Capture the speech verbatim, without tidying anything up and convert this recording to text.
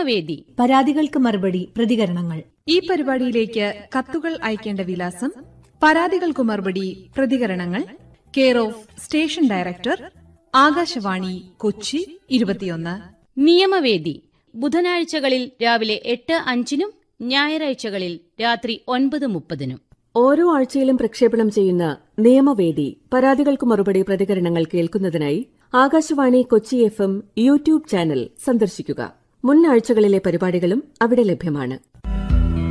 നിയമവേദി. പരാതികൾക്ക് മറുപടി, പ്രതികരണങ്ങൾ. ഈ പരിപാടിയിലേക്ക് കത്തുകൾ അയക്കേണ്ട വിലാസം: പരാതികൾക്ക് മറുപടി, പ്രതികരണങ്ങൾ, care of station director, Akashvani, Kochi ഇരുപത്തിയൊന്ന്. നിയമവേദി ബുധനാഴ്ചകളിൽ രാവിലെ എട്ട് അഞ്ചിനും ഞായറാഴ്ചകളിൽ രാത്രി ഒൻപത് മുപ്പതിനും. ഓരോ ആഴ്ചയിലും പ്രക്ഷേപണം ചെയ്യുന്ന നിയമവേദി പരാതികൾക്ക് മറുപടി, പ്രതികരണങ്ങൾ കേൾക്കുന്നതിനായി Akashvani Kochi F M YouTube channel സന്ദർശിക്കുക. മുൻ ആഴ്ചകളിലെ പരിപാടികളും അവിടെ ലഭ്യമാണ്.